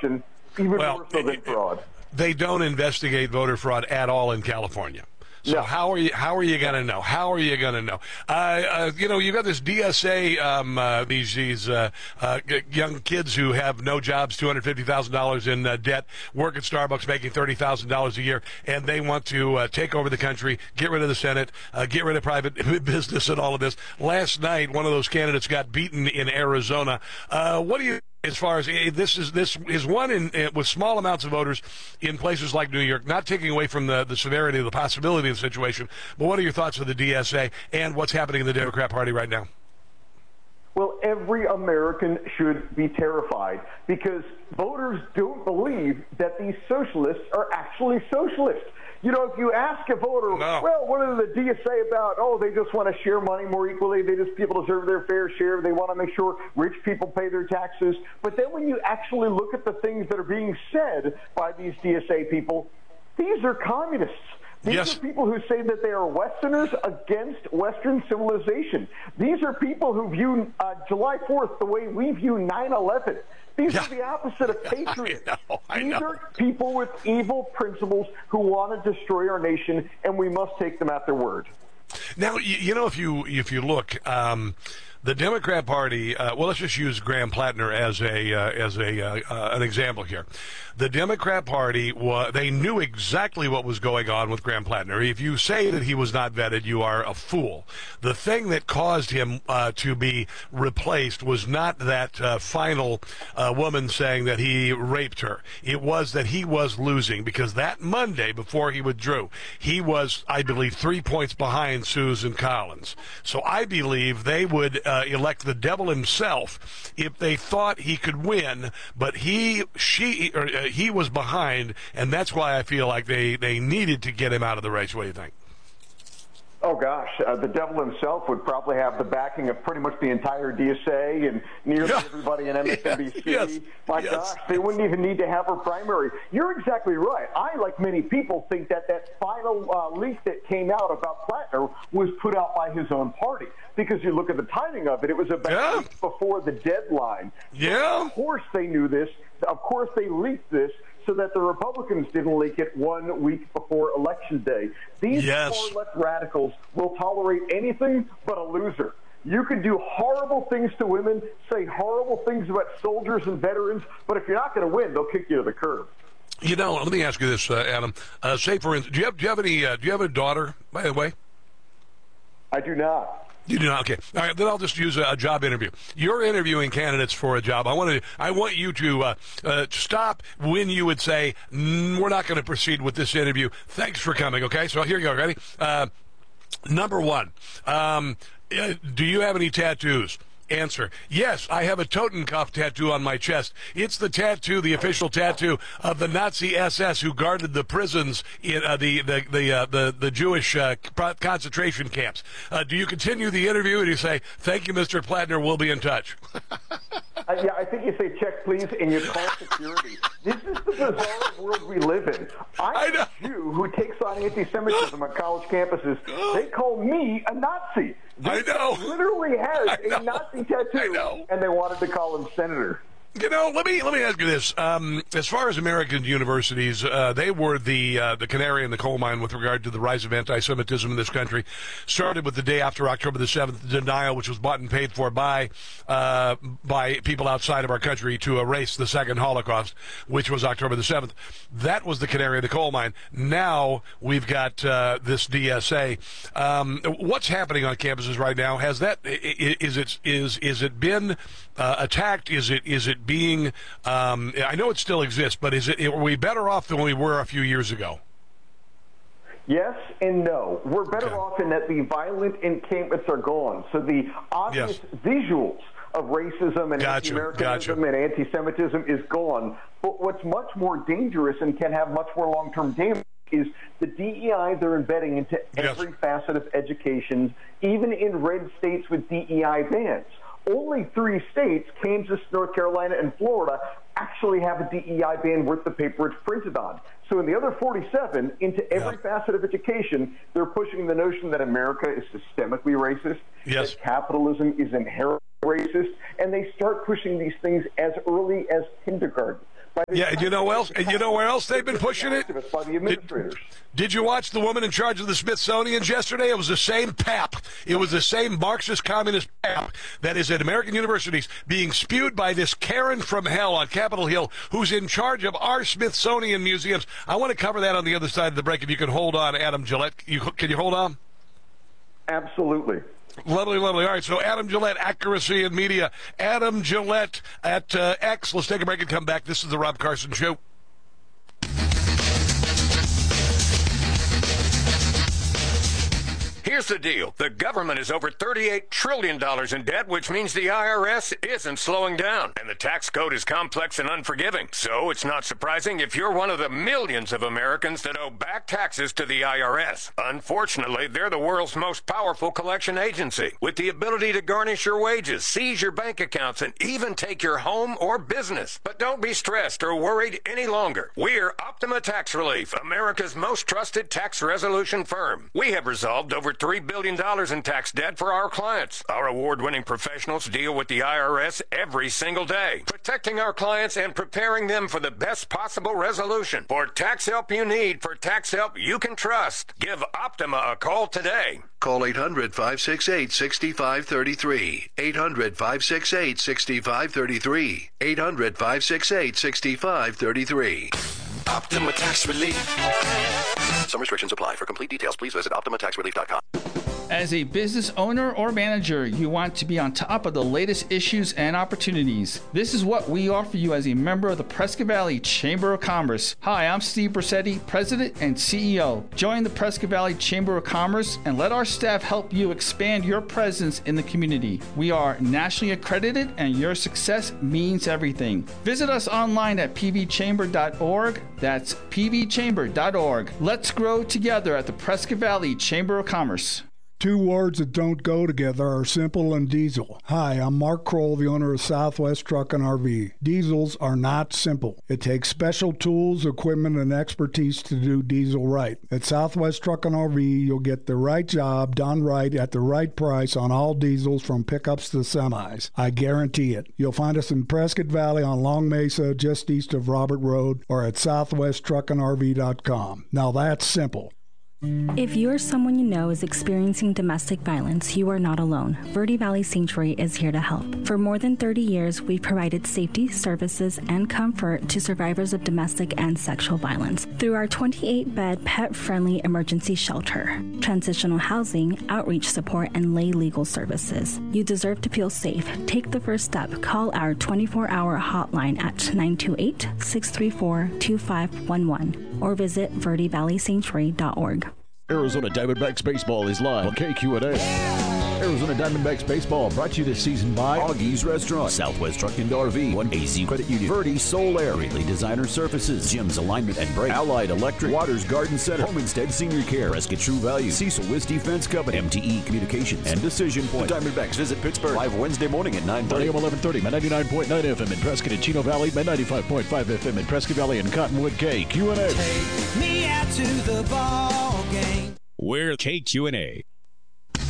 corruption, even more so than fraud. They don't investigate voter fraud at all in California. So no. how are you going to know? How are you going to know? You got this DSA, these young kids who have no jobs, $250,000 in debt, work at Starbucks, making $30,000 a year, and they want to take over the country, get rid of the Senate, get rid of private business, and all of this. Last night, one of those candidates got beaten in Arizona. What do you? As far as this is one with small amounts of voters in places like New York, not taking away from the severity of the possibility of the situation, but what are your thoughts of the DSA and what's happening in the Democrat Party right now? Well, every American should be terrified because voters don't believe that these socialists are actually socialists. You know, if you ask a voter, well, what does the DSA about? Oh, they just want to share money more equally. People deserve their fair share. They want to make sure rich people pay their taxes. But then when you actually look at the things that are being said by these DSA people, these are communists. These are people who say that they are Westerners against Western civilization. These are people who view July 4th the way we view 9/11. These are the opposite of patriots. These are people with evil principles who want to destroy our nation, and we must take them at their word. Now, if you look, the Democrat Party. Well, let's just use Graham Plattner as an example here. The Democrat Party they knew exactly what was going on with Graham Plattner. If you say that he was not vetted, you are a fool. The thing that caused him to be replaced was not that final woman saying that he raped her. It was that he was losing because that Monday before he withdrew, he was, I believe, 3 points behind Susan Collins. So I believe they would elect the devil himself if they thought he could win, but he was behind, and that's why I feel like they needed to get him out of the race. What do you think? Oh, gosh. The devil himself would probably have the backing of pretty much the entire DSA and nearly everybody in MSNBC. My gosh, they wouldn't even need to have her primary. You're exactly right. I, like many people, think that final leak that came out about Plattner was put out by his own party. Because you look at the timing of it, it was about weeks before the deadline. Yeah. So of course they knew this. Of course they leaked this so that the Republicans didn't leak it 1 week before Election Day. These far-left radicals will tolerate anything but a loser. You can do horrible things to women, say horrible things about soldiers and veterans, but if you're not going to win, they'll kick you to the curb. Let me ask you this, Adam. Say, for instance, do you have a daughter, by the way? I do not. You do not? Okay. All right, then I'll just use a job interview. You're interviewing candidates for a job. I want you to stop when you would say, we're not going to proceed with this interview. Thanks for coming, okay? So here you go. Ready? Number one, do you have any tattoos? Answer: yes, I have a Totenkopf tattoo on my chest. It's the tattoo, the official tattoo of the Nazi SS who guarded the prisons in the Jewish concentration camps. Do you continue the interview and you say, "Thank you, Mr. Plattner, we'll be in touch"? Yeah, I think you say check, please, and you call security. This is the bizarre world we live in. I'm a Jew who takes on anti-Semitism on college campuses. They call me a Nazi. This literally has a Nazi tattoo, and they wanted to call him senator. Let me ask you this. As far as American universities, they were the canary in the coal mine with regard to the rise of anti-Semitism in this country. Started with the day after October the 7th denial, which was bought and paid for by people outside of our country to erase the second Holocaust, which was October the 7th. That was the canary in the coal mine. Now we've got this DSA. What's happening on campuses right now? Has that is it been attacked? Is it being, I know it still exists, but are we better off than we were a few years ago? Yes and no. We're better off in that the violent encampments are gone. So the obvious visuals of racism and anti-Americanism and anti-Semitism is gone. But what's much more dangerous and can have much more long-term damage is the DEI they're embedding into every facet of education, even in red states with DEI bans. Only 3 states, Kansas, North Carolina, and Florida, actually have a DEI ban worth the paper it's printed on. So in the other 47, into every facet of education, they're pushing the notion that America is systemically racist, that capitalism is inherently racist, and they start pushing these things as early as kindergarten. Yeah, you know where else they've been pushing it? By the administrators. Did you watch the woman in charge of the Smithsonian's yesterday? It was the same pap. It was the same Marxist communist pap that is at American universities being spewed by this Karen from hell on Capitol Hill who's in charge of our Smithsonian museums. I want to cover that on the other side of the break. If you can hold on, Adam Gillette. Can you hold on? Absolutely. Lovely, lovely. All right, so Adam Gillette, Accuracy in Media. Adam Gillette at X. Let's take a break and come back. This is the Rob Carson Show. Here's the deal. The government is over $38 trillion in debt, which means the IRS isn't slowing down. And the tax code is complex and unforgiving. So it's not surprising if you're one of the millions of Americans that owe back taxes to the IRS. Unfortunately, they're the world's most powerful collection agency, with the ability to garnish your wages, seize your bank accounts, and even take your home or business. But don't be stressed or worried any longer. We're Optima Tax Relief, America's most trusted tax resolution firm. We have resolved over $3 billion in tax debt for our clients. Our award-winning professionals deal with the IRS every single day, protecting our clients and preparing them for the best possible resolution. For tax help you need, for tax help you can trust, give Optima a call today. Call 800-568-6533. 800-568-6533. 800-568-6533. Optima Tax Relief. Some restrictions apply. For complete details, please visit OptimaTaxRelief.com. As a business owner or manager, you want to be on top of the latest issues and opportunities. This is what we offer you as a member of the Prescott Valley Chamber of Commerce. Hi, I'm Steve Brissetti, President and CEO. Join the Prescott Valley Chamber of Commerce and let our staff help you expand your presence in the community. We are nationally accredited and your success means everything. Visit us online at pvchamber.org. That's pvchamber.org. Let's grow together at the Prescott Valley Chamber of Commerce. Two words that don't go together are simple and diesel. Hi, I'm Mark Kroll, the owner of Southwest Truck and RV. Diesels are not simple. It takes special tools, equipment, and expertise to do diesel right. At Southwest Truck and RV, you'll get the right job done right at the right price on all diesels from pickups to semis. I guarantee it. You'll find us in Prescott Valley on Long Mesa, just east of Robert Road, or at southwesttruckandrv.com. Now that's simple. If you or someone you know is experiencing domestic violence, you are not alone. Verde Valley Sanctuary is here to help. For more than 30 years, we've provided safety, services, and comfort to survivors of domestic and sexual violence through our 28-bed pet-friendly emergency shelter, transitional housing, outreach support, and lay legal services. You deserve to feel safe. Take the first step. Call our 24-hour hotline at 928-634-2511 or visit verdevalleysanctuary.org. Arizona Diamondbacks Baseball is live on KQNA. Arizona Diamondbacks Baseball brought to you this season by Augie's Restaurant, Southwest Truck and RV, 1AZ Credit Union, Verde Soul Air, Greatly Designer Surfaces, Jim's Alignment and Brake, Allied Electric, Waters Garden Center, Homestead Senior Care, Prescott True Value, Cecil Wiss Defense Company, MTE Communications, and Decision Point. The Diamondbacks visit Pittsburgh live Wednesday morning at 9:30 a.m. 11:30, 99.9 FM in Prescott and Chino Valley, 95.5 FM in Prescott Valley and Cottonwood. KQNA. Take me out to the ball game. We're KQNA.